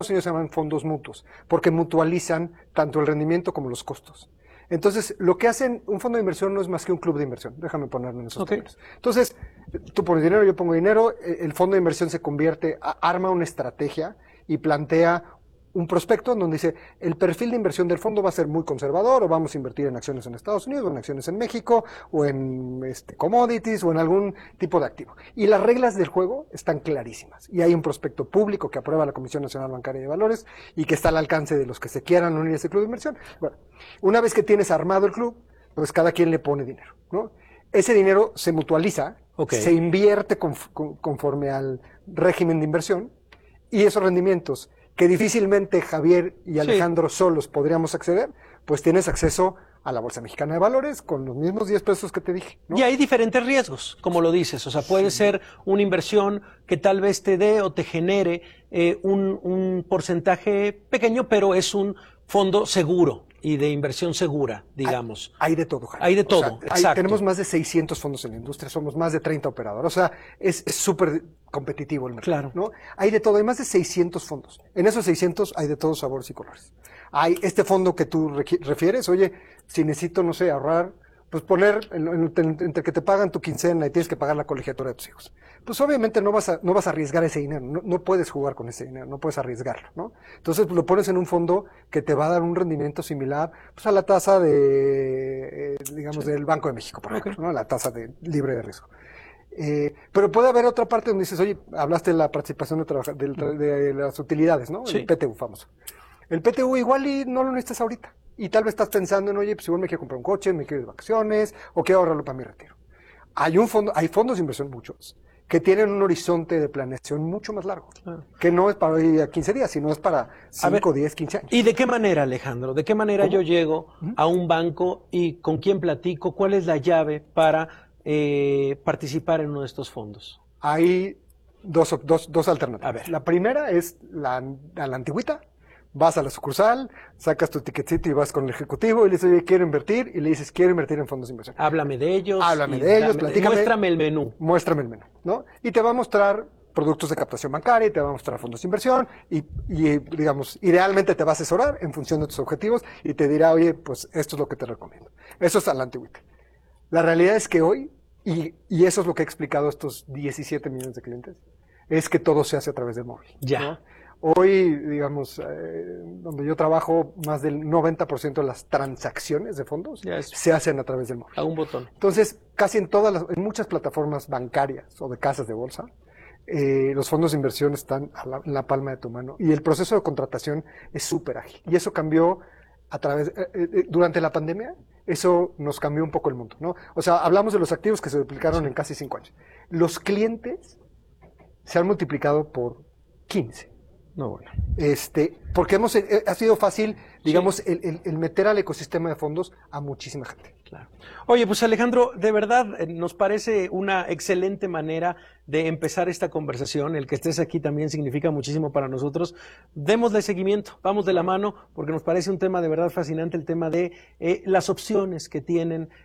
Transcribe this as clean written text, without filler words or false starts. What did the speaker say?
Unidos se llaman fondos mutuos, porque mutualizan tanto el rendimiento como los costos. Entonces, lo que hacen un fondo de inversión no es más que un club de inversión. Déjame ponerlo en esos términos. Entonces, tú pones dinero, yo pongo dinero, el fondo de inversión se convierte, arma una estrategia y plantea un prospecto en donde dice, el perfil de inversión del fondo va a ser muy conservador, o vamos a invertir en acciones en Estados Unidos, o en acciones en México, o en commodities, o en algún tipo de activo. Y las reglas del juego están clarísimas. Y hay un prospecto público que aprueba la Comisión Nacional Bancaria de Valores y que está al alcance de los que se quieran unir a ese club de inversión. Bueno, una vez que tienes armado el club, pues cada quien le pone dinero, ¿no? Ese dinero se mutualiza, se invierte conforme al régimen de inversión, y esos rendimientos que difícilmente Javier y Alejandro solos podríamos acceder, pues tienes acceso a la Bolsa Mexicana de Valores con los mismos 10 pesos que te dije, ¿no? Y hay diferentes riesgos, como lo dices. O sea, puede ser una inversión que tal vez te dé o te genere un porcentaje pequeño, pero es un fondo seguro y de inversión segura, digamos. Hay de todo, Javier. Hay de todo, o sea, exacto. Tenemos más de 600 fondos en la industria, somos más de 30 operadores. O sea, es súper competitivo el mercado, ¿no? Hay de todo, hay más de 600 fondos. En esos 600 hay de todos sabores y colores. Hay este fondo que tú refieres, oye, si necesito, no sé, ahorrar, pues poner entre que te pagan tu quincena y tienes que pagar la colegiatura de tus hijos. Pues obviamente no vas a arriesgar ese dinero, no puedes jugar con ese dinero, no puedes arriesgarlo, ¿no? Entonces pues, lo pones en un fondo que te va a dar un rendimiento similar pues, a la tasa de, digamos, del Banco de México, por ejemplo, ¿no? La tasa libre de riesgo. Pero puede haber otra parte donde dices, oye, hablaste de la participación de las utilidades, ¿no? El PTU famoso. El PTU igual y no lo necesitas ahorita. Y tal vez estás pensando en, oye, pues igual me quiero comprar un coche, me quiero ir de vacaciones, o quiero ahorrarlo para mi retiro. Hay fondos de inversión, muchos, que tienen un horizonte de planeación mucho más largo. Que no es para hoy a 15 días, sino es para 5, 10, 15 años. ¿Y de qué manera, Alejandro? ¿De qué manera yo llego a un banco y con quién platico? ¿Cuál es la llave para participar en uno de estos fondos? Hay dos alternativas. A ver, la primera es la antigüita. Vas a la sucursal, sacas tu tiquetcito y vas con el ejecutivo y le dices, oye, quiero invertir, y le dices, quiero invertir en fondos de inversión. Háblame de ellos. Platícame. Muéstrame el menú. Muéstrame el menú, ¿no? Y te va a mostrar productos de captación bancaria, y te va a mostrar fondos de inversión, y digamos, idealmente te va a asesorar en función de tus objetivos, y te dirá, oye, pues esto es lo que te recomiendo. Eso es a la antigüita. La realidad es que hoy, y eso es lo que he explicado a estos 17 millones de clientes, es que todo se hace a través del móvil. Ya. ¿no? Hoy, digamos, donde yo trabajo, más del 90% de las transacciones de fondos se hacen a través del móvil. A un botón. Entonces, casi en muchas plataformas bancarias o de casas de bolsa, los fondos de inversión están en la palma de tu mano. Y el proceso de contratación es súper ágil. Y eso cambió durante la pandemia. Eso nos cambió un poco el mundo, ¿no? O sea, hablamos de los activos que se duplicaron en casi 5 años. Los clientes se han multiplicado por 15. No, bueno. Porque ha sido fácil, digamos, el meter al ecosistema de fondos a muchísima gente. Claro. Oye, pues Alejandro, de verdad nos parece una excelente manera de empezar esta conversación. El que estés aquí también significa muchísimo para nosotros. Démosle seguimiento, vamos de la mano, porque nos parece un tema de verdad fascinante, el tema de las opciones que tienen